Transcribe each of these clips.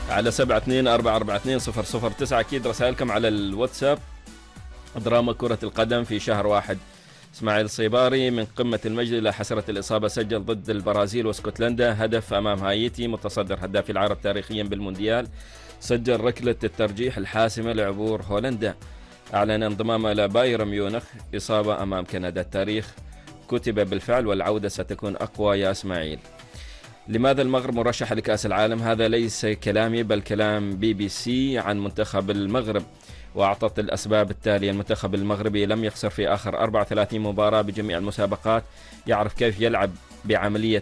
على 72442009. أكيد رسائلكم على الواتساب. دراما كرة القدم في شهر واحد. إسماعيل صيباري من قمة المجد إلى حسرة الإصابة، سجل ضد البرازيل واسكتلندا هدف أمام هايتي، متصدر هداف العرب تاريخيا بالمونديال، سجل ركلة الترجيح الحاسمة لعبور هولندا، أعلن انضمامه إلى بايرن ميونخ، إصابة أمام كندا، التاريخ كتب بالفعل والعودة ستكون أقوى يا إسماعيل. لماذا المغرب مرشح لكأس العالم؟ هذا ليس كلامي بل كلام BBC عن منتخب المغرب، وأعطت الأسباب التالية. المنتخب المغربي لم يخسر في آخر 34 مباراة بجميع المسابقات، يعرف كيف يلعب بعملية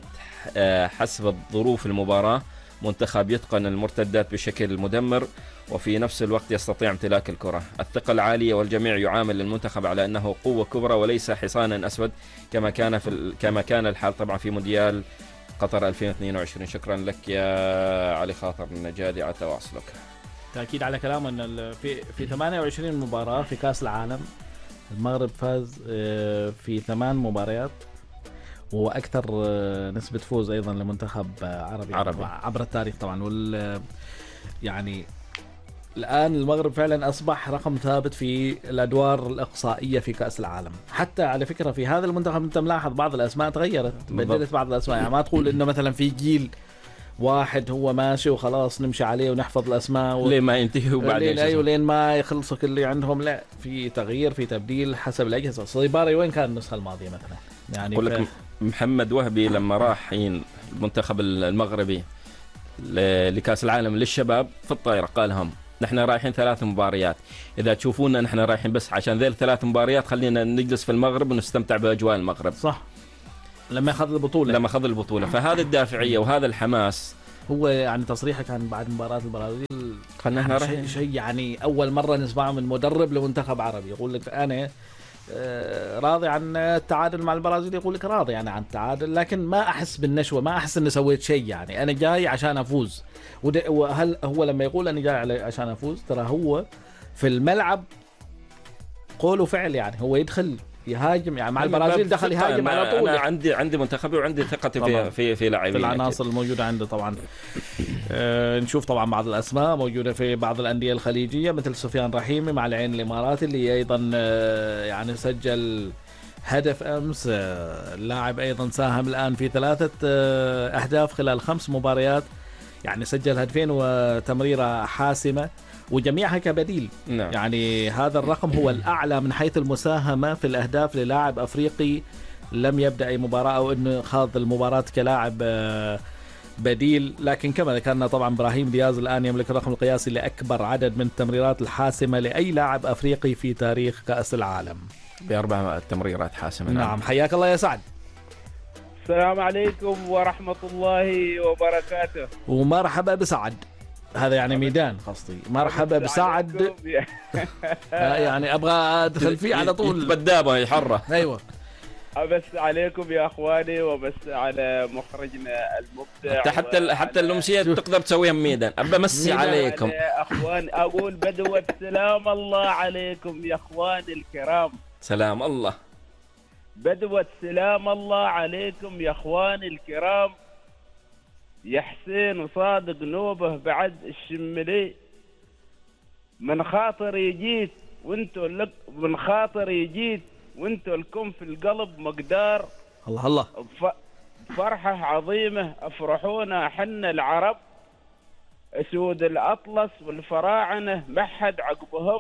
حسب ظروف المباراة، منتخب يتقن المرتدات بشكل مدمر وفي نفس الوقت يستطيع امتلاك الكرة، الثقة العالية والجميع يعامل المنتخب على أنه قوة كبرى وليس حصانا أسود كما كان الحال طبعا في مونديال قطر 2022. شكرا لك يا علي خاطر النجادي على تواصلك. تأكيد على كلام أن في 28 مباراة في كأس العالم المغرب فاز في 8 مباريات، وأكثر نسبة فوز أيضا لمنتخب عربي عبر التاريخ طبعا. يعني الآن المغرب فعلا أصبح رقم ثابت في الأدوار الإقصائية في كأس العالم. حتى على فكرة في هذا المنتخب أنت ملاحظ بعض الأسماء تغيرت، بدلت بعض الأسماء، يعني ما تقول إنه مثلا في جيل واحد هو ماشي وخلاص نمشي عليه ونحفظ الأسماء لين ما ينتهي وبعدين لين ما يخلصوا كل اللي عندهم. لا، في تغيير، في تبديل حسب الأجهزة. صيباري وين كان النسخة الماضية مثلا؟ يعني أقول لك محمد وهبي لما راح المنتخب المغربي لكأس العالم للشباب في الطائرة قال لهم نحن رايحين 3 مباريات، إذا تشوفونا نحن رايحين بس عشان ذيل 3 مباريات خلينا نجلس في المغرب ونستمتع بأجواء المغرب. صح، لما أخذ البطولة فهذه الدافعية وهذا الحماس. هو يعني تصريحه كان بعد مباراة البرازيل خلينا شيء يعني أول مرة نسمعه من مدرب لمنتخب عربي يقول لك أنا راضي عن التعادل مع البرازيل، يقول لك راضي يعني عن التعادل لكن ما أحس بالنشوة، ما أحس إني سويت شيء، يعني أنا جاي عشان أفوز. وهل هو لما يقول أنا جاي عشان أفوز ترى هو في الملعب قول وفعل، يعني هو يدخل يهاجم، يعني مع البرازيل دخل يهاجم على طول. أنا عندي منتخبي وعندي ثقتي في لاعبين، في العناصر الموجودة عنده طبعا. نشوف طبعا بعض الأسماء موجودة في بعض الأندية الخليجية مثل سفيان رحيمي مع العين الإماراتي اللي أيضا يعني سجل هدف أمس. اللاعب أيضا ساهم الآن في 3 أهداف خلال 5 مباريات، يعني سجل هدفين وتمريرة حاسمة وجميعها كبديل. نعم. يعني هذا الرقم هو الأعلى من حيث المساهمة في الأهداف للاعب أفريقي لم يبدأ أي مباراة أو أنه خاض المباراة كلاعب بديل. لكن كما ذكرنا طبعا إبراهيم دياز الآن يملك الرقم القياسي لأكبر عدد من التمريرات الحاسمة لأي لاعب أفريقي في تاريخ كأس العالم، ب4 تمريرات حاسمة. نعم. حياك الله يا سعد. السلام عليكم ورحمة الله وبركاته. ومرحبا بسعد، هذا يعني ميدان قصدي. مرحبا بسعد. يعني أبغى أدخل فيه على طول بدابة يحرة. أيوة. أبس عليكم يا أخواني وبس على مخرجنا المبدع. حتى الأمسية تقدر تسويها ميدان. أبى مسي عليكم أخوان، أقول بدوة سلام الله عليكم يا أخواني الكرام. سلام الله. بدوة سلام الله عليكم يا أخواني الكرام. يا حسين وصادق نوبه بعد الشملي، من خاطر يجيت وانتو لك، من خاطر يجيت وانتو لكم في القلب مقدار. الله الله. فرحة عظيمة افرحونا حنا العرب، اسود الاطلس والفراعنة محد عقبهم،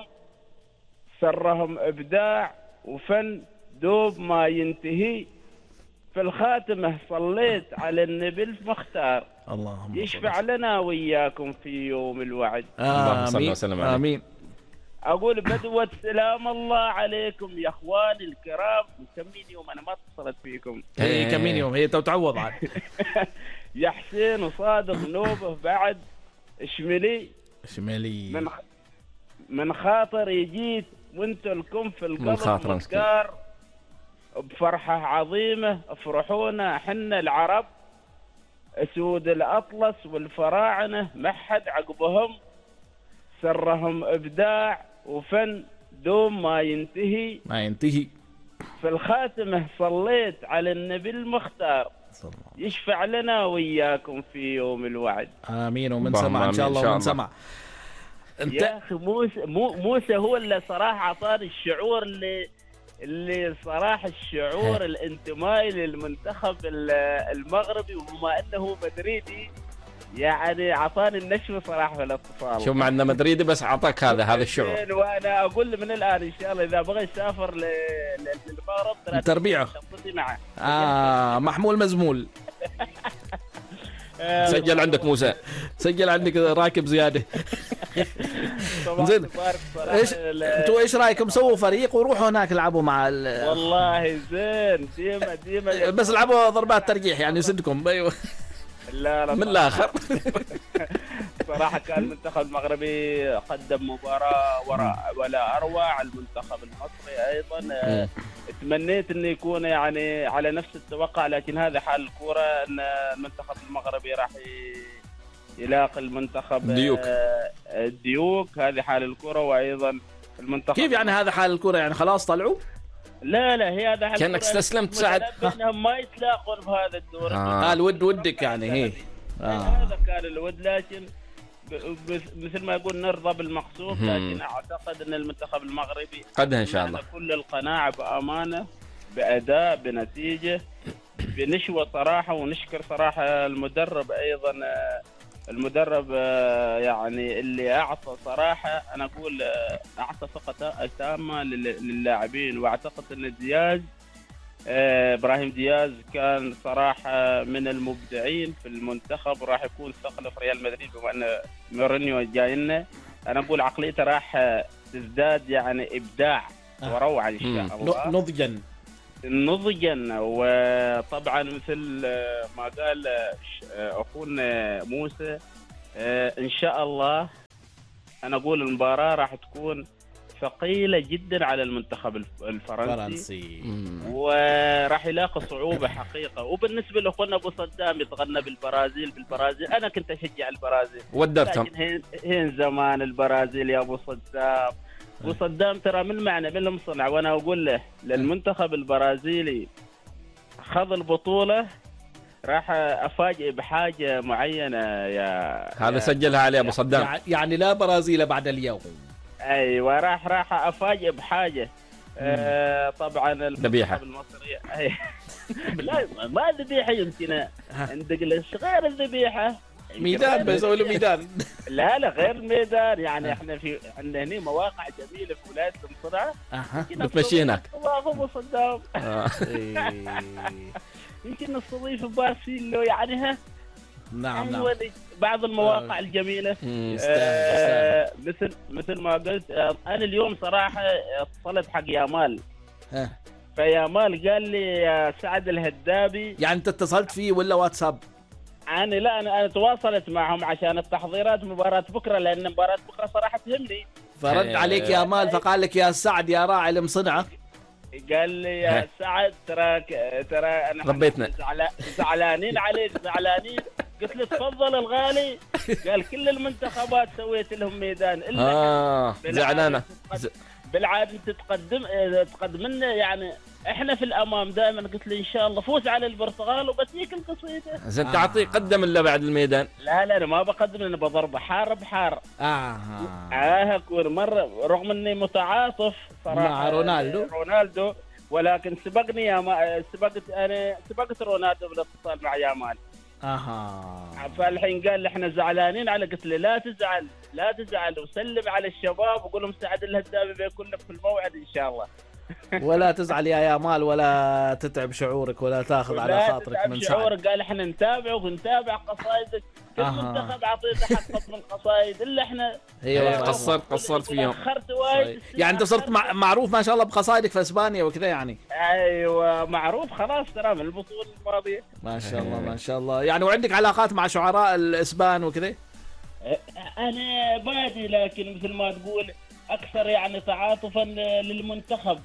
سرهم ابداع وفن دوب ما ينتهي، في الخاتمة صليت على النبي المختار، اللهم يشفع لنا وياكم في يوم الوعد. اللهم صل وسلم عليه. آمين. أقول بدوة سلام الله عليكم يا أخواني الكرام. كمين يوم أنا ما اتصلت فيكم. كمين يوم هي تعوض عاد. يا حسين وصادق نوبه بعد شملي من خاطر يجيت وانتو لكم في القلب مذكار، بفرحة عظيمة افرحونا حنا العرب، اسود الاطلس والفراعنة محد عقبهم، سرهم ابداع وفن دوم ما ينتهي. في الخاتمة صليت على النبي المختار، يشفع لنا وإياكم في يوم الوعد. امين ومن اللهم سمع ان شاء آمين الله إن شاء ومن الله. سمع. انت يا أخي موسى هو اللي صراحة أعطاني الشعور اللي صراحة الشعور الانتمائي للمنتخب المغربي، وبما أنه مدريدي يعني أعطاني النشوة صراحة في الاتصال. شوف مع انه مدريدي بس اعطاك هذا الشعور. وانا اقول من الان ان شاء الله اذا بغى يسافر للمغرب تربيعه معه. محمول مزمول. سجل عندك موسى، سجل عندك راكب زياده. زين ايش انتوا ايش رايكم سووا فريق وروحوا هناك العبوا مع والله زين ديما بس العبوا ضربات ترجيح يعني يسدكم. ايوه لا من الاخر. صراحة كان المنتخب المغربي قدم مباراة ولا أروع. المنتخب المصري أيضا تمنيت أنه يكون يعني على نفس التوقع، لكن هذا حال الكرة أن المنتخب المغربي راح يلاقي المنتخب الديوك. هذه حال الكرة. وأيضا المنتخب كيف يعني هذا حال الكرة؟ يعني خلاص طلعوا؟ لا هي هذا حال كأنك استسلمت سعد. انهم ما يتلاقون بهذا الدور. الود ودك يعني هي. هذا كان الود، لكن مثل ما يقول نرضى بالمقصود. لكن اعتقد ان المنتخب المغربي قدها ان شاء الله كل القناعه بامانه، باداء، بنتيجه، بنشوه صراحه. ونشكر صراحه المدرب ايضا، المدرب يعني اللي اعطى صراحه، انا اقول اعطى ثقه تامه للاعبين. واعتقد ان دياز ابراهيم دياز كان صراحه من المبدعين في المنتخب، وراح يكون ثقله في ريال مدريد بما ان مورينيو جاي لنا. انا اقول عقليته راح تزداد يعني ابداع وروعه ان شاء الله. نضجا. وطبعا مثل ما قال اخونا موسى، ان شاء الله انا اقول المباراه راح تكون ثقيله جدا على المنتخب الفرنسي وراح يلاقي صعوبه حقيقه. وبالنسبه لاخونا ابو صدام يتغنى بالبرازيل، انا كنت اشجع البرازيل ودرتهم، لكن هين زمان البرازيل يا ابو صدام. ابو صدام ترى من معنى من المصنع. وانا اقول له للمنتخب البرازيلي خذ البطوله راح افاجئ بحاجه معينه. هذا سجلها علي ابو صدام، يعني لا برازيل بعد اليوم. ايوه راح افاجئ بحاجه. طبعا المنتخب المصري لا ما ذبيحه يمكن عندك غير الذبيحه ميدان بيسوي له ميدان. لا غير الميدان. يعني احنا في عندنا هنا مواقع جميله في ولايه المصرعه بتمشي هناك. الله ابو صدام يمكن نستضيف بارسيلو يعني ها. نعم بعض المواقع الجميله. مثل ما قلت انا اليوم صراحه اتصلت حق يامال. فيامال قال لي يا سعد الهدابي. يعني انت اتصلت فيه ولا واتساب؟ انا تواصلت معهم عشان التحضيرات مباراة بكره، لان مباراة بكره صراحه تهمني. فرد عليك يامال فقال لك يا سعد يا راعي المصنعه، قال لي يا سعد ترى انا ربيتنا زعلانين عليك زعلانين. قلت له تفضل الغالي. قال كل المنتخبات سويت لهم ميدان الا زعلانه. بالعاده انت تقدم لنا يعني احنا في الامام دائما. قلت له ان شاء الله فوز على البرتغال وبتيك القصيده. زين تعطيه قدم الا بعد الميدان. لا انا ما بقدم، انا بضربه حار بحار. اكون مره رغم اني متعاطف صراحه مع رونالدو، ولكن سبقت رونالدو بالاتصال مع يامال. فالحين قال لي احنا زعلانين على. قلت له لا تزعل وسلم على الشباب وقول لهم سعد الهدابي بيكون لك في الموعد ان شاء الله. ولا تزعل يا يامال ولا تتعب شعورك ولا تاخذ على خاطرك من سعد. قال احنا نتابعك ونتابع قصايدك. كل منتخب اعطيته حقه من القصايد الا احنا. قصرت فيهم. اخرت وايد. يعني انت صرت معروف ما شاء الله بقصايدك في اسبانيا وكذا يعني. ايوه معروف خلاص ترى من البطوله الماضيه. ما شاء الله ما شاء الله. يعني وعندك علاقات مع شعراء الاسبان وكذا؟ انا بادي لكن مثل ما تقول اكثر يعني تعاطفا للمنتخب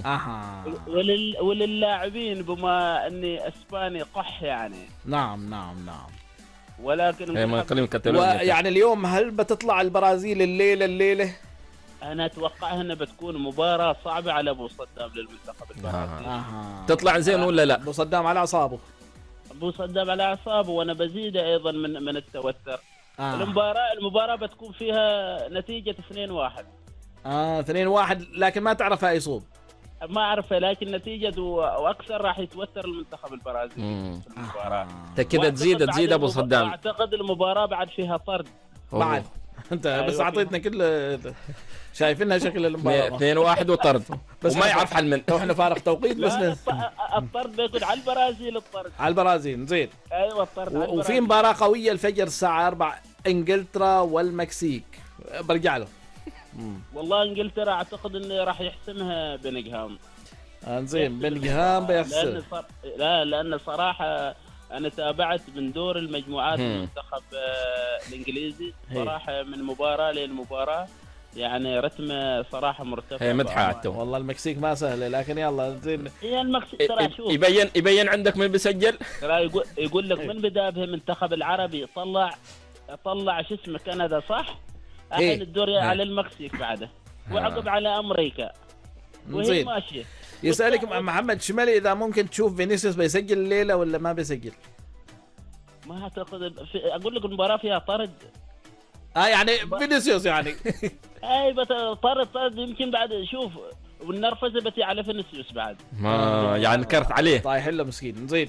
وللاعبين بما اني اسباني قح يعني. نعم ولكن يعني اليوم هل بتطلع البرازيل الليله؟ انا اتوقع انها بتكون مباراه صعبه على ابو صدام للمنتخب البرازيلي. تطلع زين ولا لا؟ ابو صدام على اعصابه. ابو صدام على اعصابه، وانا بزيده ايضا من التوتر. المباراه بتكون فيها نتيجه 2-1. 2-1، لكن ما تعرف اي صوب. ما اعرف، لكن نتيجه واكثر راح يتوتر المنتخب البرازيلي في المباراه. كده تزيد ابو صدام. اعتقد المباراه بعد فيها طرد بعد. انت بس اعطيتنا كل شايفينها شكل المباراه 2-1 وطرد بس وما يعرف حل من احنا فارق توقيت بس الطرد بيكون على البرازيل. على البرازيل زين. ايوه الطرد على البرازيل. وفي مباراه قويه الفجر الساعه 4 انجلترا والمكسيك، برجع له. والله انجلترا اعتقد انه راح يحسمها بنغهام. زين بنغهام بيحسم. لان صراحه انا تابعت من دور المجموعات المنتخب الانجليزي صراحه من مباراه للمباراه، يعني رتمه صراحه مرتفع. هي مدحه والله المكسيك ما سهله، لكن يلا زين. هي المكسيك ترى شوف يبين عندك من بيسجل. ترى يقول لك من بدا به المنتخب العربي طلع شو اسمه كندا صح؟ الحين الدور على المكسيك بعده وعقب على امريكا وهي ماشيه. يسألك محمد شمالي إذا ممكن تشوف فينيسيوس بيسجل الليلة ولا ما بيسجل؟ ما أعتقد. أقول لك المباراة فيها طرد. يعني فينيسيوس يعني. أي طرد يمكن بعد. شوف والنرفزة بتي على فينيسيوس بعد. ما يعني كرت عليه. طايح له مسكين. زين.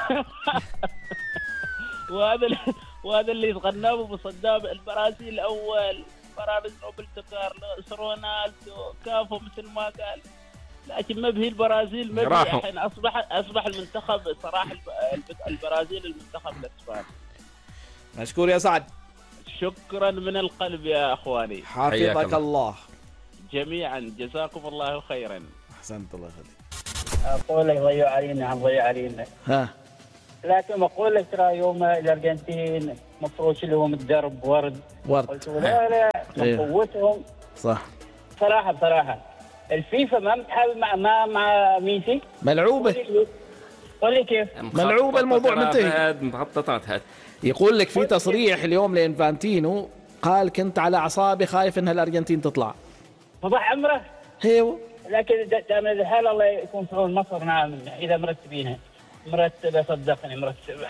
وهذا اللي يتغناه ابو صدام. البرازيل الأول، فرانس روبرتو كارلوس، رونالدو، كافو مثل ما قال. لكن ما به البرازيل، ما به الحين اصبح المنتخب صراحه البرازيل المنتخب الاسباني. مشكور يا سعد. شكرا من القلب يا اخواني. حفظك الله جميعا، جزاكم الله خيرا. احسنت الله يخليك. اقول لك ضيعوا علينا ها، لكن اقول لك ترى يوم الارجنتين مفروش لهم الدرب ورد. قلت لا من قوتهم صح. بصراحه الفيفا ما متحاول مع ميسي. ملعوبه. قول لي كيف ملعوبه الموضوع منتهي. مخططات هذه. يقول لك في تصريح اليوم لإنفانتينو، قال كنت على اعصابي خايف ان الارجنتين تطلع. فضح عمره. ايوه، لكن دائما الحال الله يكون في عون مصر. نعم اذا مرتبينها مرتبه، صدقني مرتبه.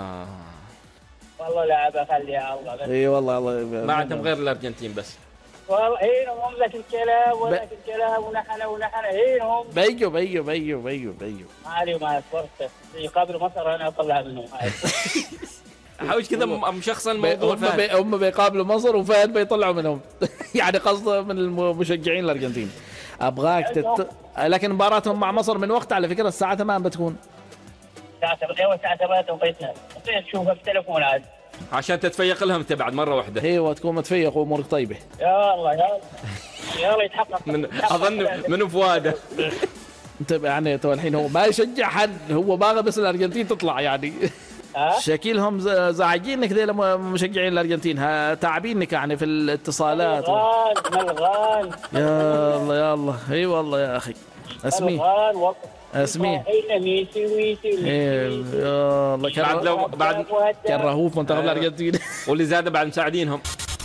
والله لاعبه خليها الله. اي والله ما عندهم غير الارجنتين بس. والله هينهم ذاك الكلام ونحن هينهم بيجوا ما علي ما صرت يقابل مصر انا اطلع منهم. حاوش كذا مشخصا الموضوع. هم بيقابلوا مصر وفهد بيطلعوا منهم. يعني قصده من المشجعين الارجنتين. ابغاك لكن مباراتهم مع مصر من وقت على فكره الساعه 8 بتكون. الساعه 8 توقيتنا. تشوفها في التليفون عاد عشان تتفيق لهم انت بعد مره واحده. ايوه تكون متفيق وامورك طيبه. يا الله يلا يتحقق. اظن من فواده. انت يعني تو الحين هو ما يشجع حد، هو باغي بس الارجنتين تطلع يعني. شكلهم زعجينك ذي مشجعين الارجنتين، تعبينك يعني في الاتصالات. ملغان يا الله اي والله يا اخي. اسمي ميسي يا الله. بعد كرهوه في منتخب الارجنتين. واللي زاد بعد مساعدينهم.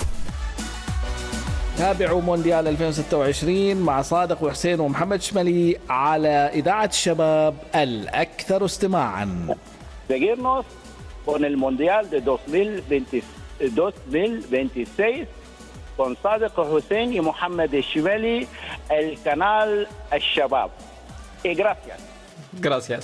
تابعوا مونديال 2026 مع صادق وحسين ومحمد شمالي على إذاعة الشباب الأكثر استماعا. Seguirnos con el Mundial de 2026 con Sadiq Hussein y Mohamed Shmeli, el canal الشباب. Y gracias.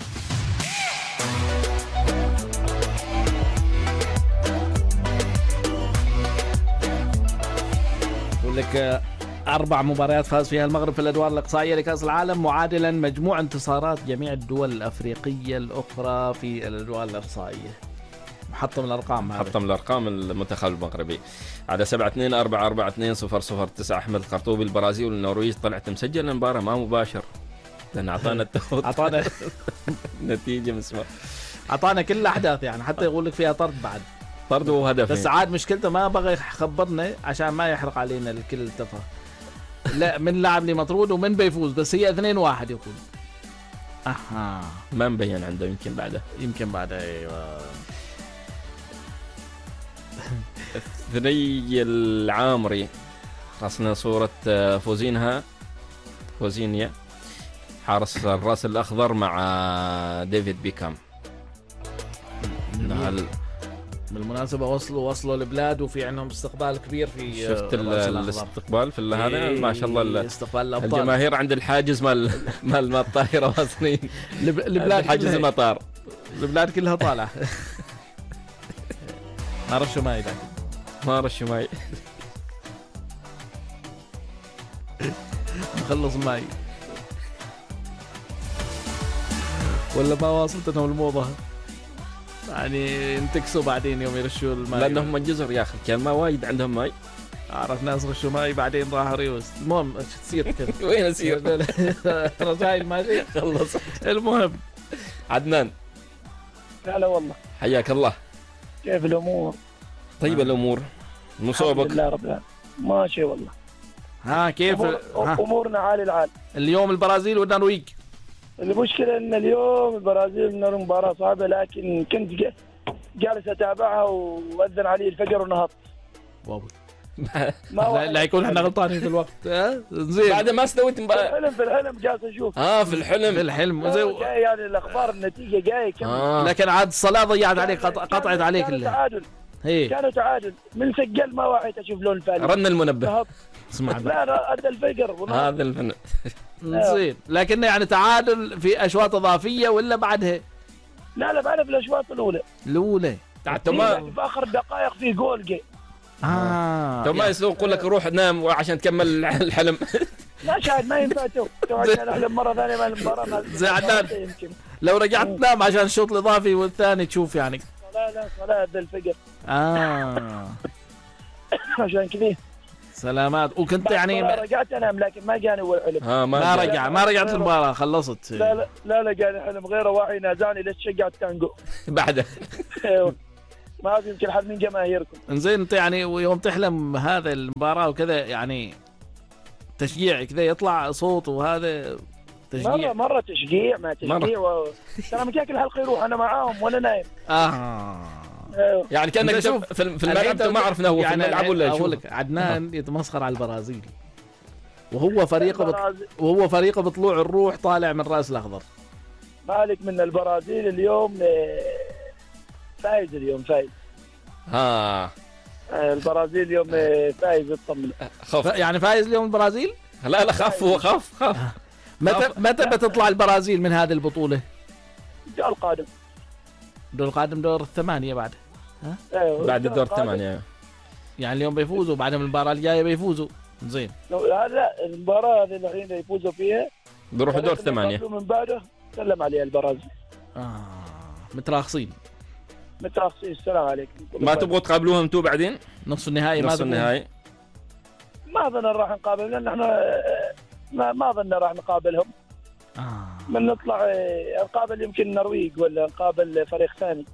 يقول لك 4 مباريات فاز فيها المغرب في الأدوار الإقصائية لكأس العالم، معادلا مجموع انتصارات جميع الدول الأفريقية الأخرى في الأدوار الإقصائية. محطم الأرقام المنتخب المغربي على 7-2-4-4-2-0-0-9. أحمد القرطوبي البرازيل والنرويج طلعت مسجل المباراة ما مباشر لأن أعطانا نتيجة مسمى. أعطانا كل الأحداث يعني، حتى يقول لك فيها طرد وهدف. بس عاد مشكلته ما بغى يخبرنا عشان ما يحرق علينا الكل التفه. لا من لاعب اللي مطرود ومن بيفوز، بس هي 2-1 يقول. ما مبين عنده. يمكن بعده ايوه. ثني العامري راسنا صورة فوزينيا حارس الراس الأخضر مع ديفيد بيكام. بالمناسبة وصلوا البلاد وفي عندهم استقبال كبير في شفت الاستقبال في هذا ما شاء الله استقبال الأبطال. الجماهير عند الحاجز مال الطائرة واصلين البلاد حاجز المطار البلاد كلها طالعة. ما رشوا ماي لكن ما رشوا ماي مخلص ماي ولا ما واصلت انهم الموضة يعني ينتكسوا بعدين يوم يرشوا الماء لانهم من جزر يا اخي كان ما وايد عندهم ماي. اعرف ناس رشوا ماي بعدين راحوا ريوس. المهم ايش تصير كذا وين اسير رسائل ما خلص. المهم عدنان هلا والله حياك الله. كيف الامور؟ طيب الامور مصوبك؟ الحمد لله رب العالمين ماشي والله. ها كيف امورنا عالي العال. اليوم البرازيل والنرويج. المشكله ان اليوم البرازيل من مباراه صعبه لكن كنت جالس اتابعها واذن علي الفجر ونهضت. لا يكون احنا غلطانين في الوقت. زين بعد ما استويت في الحلم جالس اشوف. في الحلم جاي يعني الاخبار النتيجه جايه كم. لكن عاد الصلاه ضيعت عليك قطعت عليك تعادل. كانوا تعادل من سجل ما وعيت اشوف لون الفالي. رن المنبه اسمع لا ادى الفجر هذا الفن. زين لكن يعني تعادل في اشواط اضافيه ولا بعدها؟ لا بعدها في الاشواط الاولى في اخر دقائق في جول جاي. ما يسوق لك روح نام عشان تكمل الحلم. لا شاهد ما ينفع عشان احلم مره ثانيه مع المباراه. زي عدنان لو رجعت تنام عشان الشوط الاضافي والثاني تشوف يعني. صلاة ذا الفجر. عشان كذا سلامات. وكنت يعني رجعت انام لكن ما جاني اول حلم. ما رجعت المباراه خلصت. لا جاني حلم غيره واحد نازعني ليش شجع التانجو بعده. ما يمكن حد من جماهيركم. انزين انت يعني ويوم تحلم هذا المباراه وكذا يعني تشجيع كذا يطلع صوت وهذا تشجيع مره تشجيع ما تشجيع ترى مكاك الحلقه يروح انا معاهم وانا نايم. يعني كانك في الملعب ما عرفنا هو في الملعب ولا اقول لك عدنان يتمسخر على البرازيل وهو فريقه بطلوع الروح طالع من راس الاخضر. مالك من البرازيل اليوم فايز البرازيل اليوم فايز اطمن. يعني فايز اليوم البرازيل؟ لا خاف هو خاف. متى بتطلع البرازيل من هذه البطولة؟ الدور القادم دور الثمانية بعد. بعد الدور الثمانية يعني اليوم بيفوزوا بعد المباراة الجاية بيفوزوا. زين لا المباراة هذه الحين يفوزوا فيها بيروحوا دور الثمانية من بعده سلم عليها البرازيل. متراخصين السلام عليكم. ما تبغوا تقابلوهم انتم بعدين نص النهائي؟ ما اظن راح نقابل لان احنا ما اظن راح نقابلهم. من نطلع نقابل يمكن النرويج ولا نقابل فريق ثاني.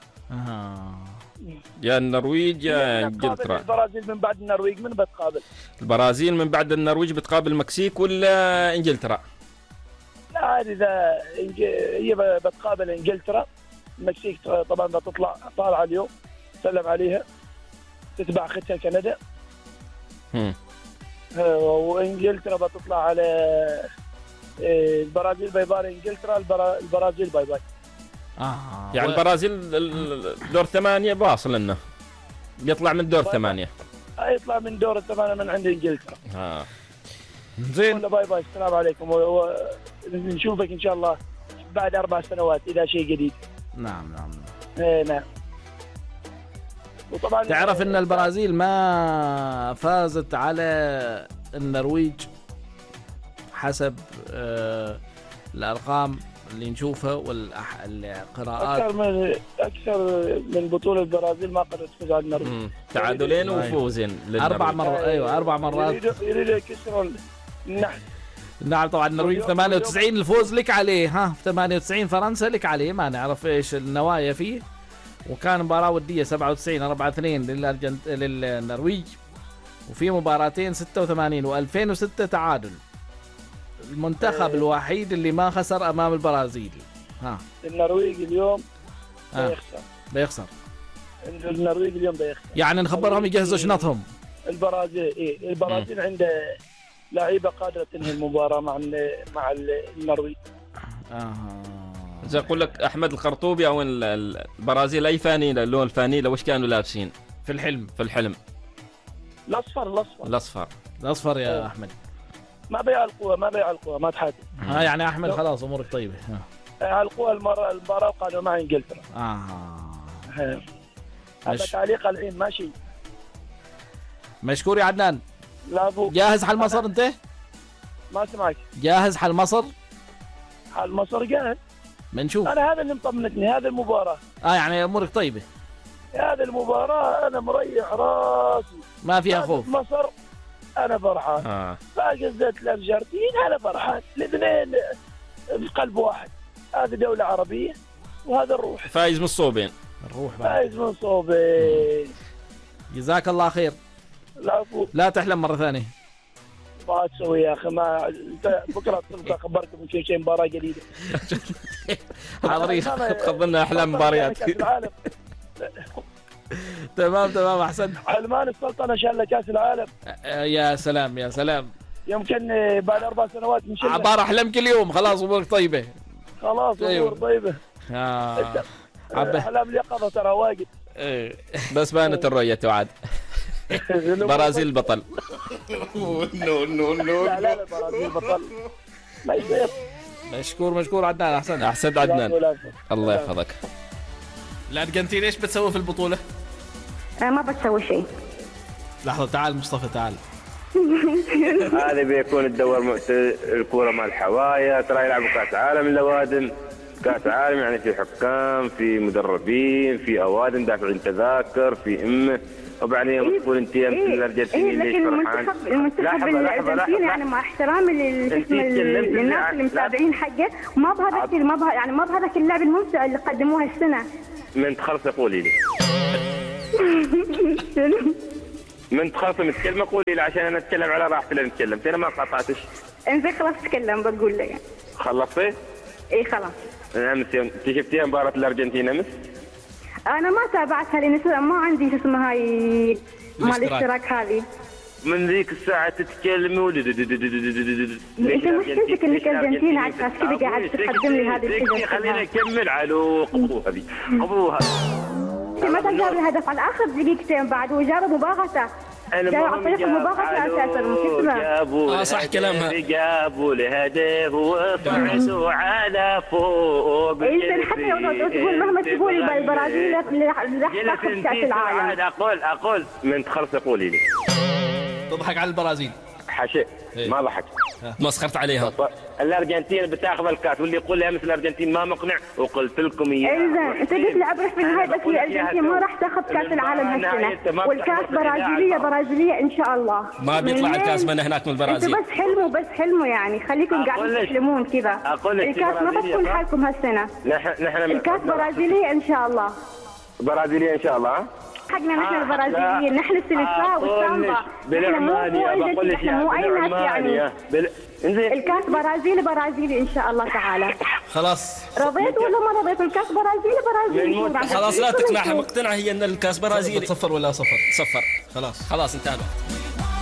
يا النرويج يا انجلترا. البرازيل من بعد النرويج من بتقابل؟ البرازيل من بعد النرويج بتقابل المكسيك ولا انجلترا؟ لا عادي اذا هي بتقابل انجلترا. المكسيك طبعا بتطلع طالعه اليوم سلم عليها تتبع اختها كندا. وانجلترا بتطلع على البرازيل باي باي انجلترا البرازيل باي باي. يعني البرازيل دور 8 باصل لنا يطلع من دور 8. يطلع من دور 8 من عند انجلترا. زين باي باي السلام عليكم نشوفك ان شاء الله بعد 4 سنوات اذا شيء جديد. نعم نعم. وطبعا تعرف ان البرازيل ما فازت على النرويج حسب الارقام اللي نشوفها والقراءات. اكثر من بطوله البرازيل ما قدرت تفوز على النرويج. تعادلين وفوزين 4 مرات. ايوه 4 مرات. يريد يكسروا النحل. نعم طبعا النرويج 98 الفوز لك عليه. في 98 فرنسا لك عليه ما نعرف ايش النوايا فيه. وكان مباراة ودية 97 4-2 للنرويج. وفي مباراتين 86 و2006 تعادل. المنتخب الوحيد اللي ما خسر امام البرازيل. النرويج اليوم بيخسر. النرويج اليوم بيخسر. يعني نخبرهم يجهزوا شنطهم. البرازيل البرازيل عنده لاعيبه قادره تنهي المباراه مع النرويج. اقول لك احمد الخرطوبي او البرازيل اي فانيله، لون الفانيله وش كانوا لابسين في الحلم الاصفر يا احمد. ما بيع القوة ما تحاتي. يعني احمد خلاص امورك طيبه. القوة المباراة وقعدوا مع انجلترا. هذا تعليق الحين ماشي. مشكور يا عدنان. لا ابو جاهز حل مصر انت؟ ما سمعك. جاهز حل مصر؟ حل مصر جاهز. بنشوف. انا هذا اللي مطمنتني هذه المباراة. يعني امورك طيبة. هذه المباراة انا مريح راسي. ما فيها خوف. مصر انا فرحان. فاقزت الارجنتين انا فرحان. الاثنين في قلب واحد. هذه دولة عربية وهذا الروح. فايز من الصوبين. فايز من الصوبين. جزاك الله خير. لا تحلم مرة ثانية. ما تسوي يا اخي. ما بكره اخبركم من شيء مباراه جديده. حاضرين. تفضلنا احلام مباريات. تمام احسنت. علمان السلطنه شال كاس العالم. يا سلام. يمكن بعد 4 سنوات من شله. عباره احلام كل يوم. خلاص امورك طيبه. خلاص امور طيبه. احلام اليقظه ترى واجد. بس بانت الرؤيه توعد. برازيل بطل. لا برازيل بطل ما يصير. مشكور عدنان. احسنت عدنان. الله يحفظك. الارجنتين ايش بتسوي في البطوله؟ ما بتسوي شيء. لحظه تعال مصطفى تعال. هذا بيكون الدور الكوره مع الحوايا. ترى يلعبوا كاس عالم الاوادم. كاس عالم يعني في حكام، في مدربين، في اوادم دافعين تذاكر، في امه. وبعدين تقول انت الارجنتين ليش فرحان؟ المنتخب الارجنتيني يعني مع احترامي للناس اللي متابعين حقه ما بهذاك اللعب الممتع اللي قدموها السنه. من تخلص قولي لي. من تخلص متكلمه قولي لي عشان انا اتكلم على راحتي اللي نتكلم. انا ما قطعتش. انت خلاص تكلم بقول لك. خلصتي؟ اي خلاص. امس انت شفتيها مباراه الارجنتين امس؟ انا ما تابعتها لان ما عندي شو اسمها هاي مال الاشتراك هذه. من ذيك الساعه تتكلموا. انت مشكلتك انك ارجنتيني عاد كذا قاعد تقدم لي هذه الحجج. خلينا نكمل علوق. ابوها ما جاب الهدف على اخر دقيقتين بعد وجاب مباغته. جاي على طريق المباغته اساسا مكسبه. صح كلامها. جابوا الهدف وصعدوا على فوق. انت حتى لو تقول مهما تقول البرازيل راح تاخذ كاس العالم. اقول من تخلص قولي لي. تضحك على البرازيل. حشي ما ضحك. مسخرت عليها. الارجنتين بتاخذ الكاس واللي يقول لي امس الارجنتين ما مقنع وقلت لكم اياه. اذا انت قلت لي ابرح في النهايه بس الارجنتين ما راح تاخذ كاس العالم هالسنه والكاس برازيليه ان شاء الله. ما بيطلع الكاس من هناك من البرازيل. انتوا بس حلموا يعني خليكم قاعدين تحلمون كذا. الكاس ما بتكون حالكم هالسنه. نحن الكاس برازيليه ان شاء الله. برازيليه ان شاء الله. حقنا نحن البرازيليين. نحن السلسلة والسامبا. نحن مو أي ناس يعني. الكاس برازيلي إن شاء الله تعالى. خلاص رضيت ولا ما رضيت؟ الكاس برازيلي. خلاص لا تقنعها. مقتنعة هي أن الكاس برازيلي. صفر ولا صفر؟ صفر. خلاص انتهى الوقت.